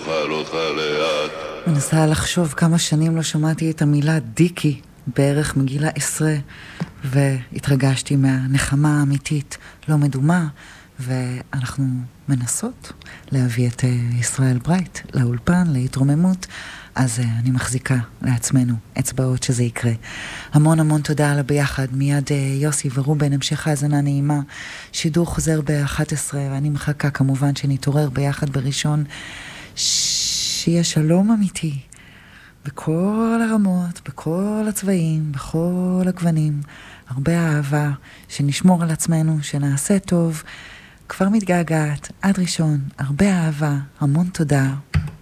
אוכל אותך לאט. מנסה לחשוב כמה שנים לא שמעתי את המילה דיקי, בערך מגילה 10, והתרגשתי מהנחמה האמיתית, לא מדומה, ואנחנו מנסות להביא את ישראל ברייט לאולפן, להתרוממות, אז אני מחזיקה לעצמנו אצבעות שזה יקרה. המון המון תודה על הביחד, מיד יוסי ורובן, המשך האזנה נעימה, שידור חוזר ב-11, ואני מחכה כמובן שנתעורר ביחד בראשון, שיהיה שלום אמיתי, בכל הרמות, בכל הצבעים, בכל הגוונים, הרבה אהבה, שנשמור על עצמנו, שנעשה טוב, כבר מתגעגעת, עד ראשון, הרבה אהבה, המון תודה.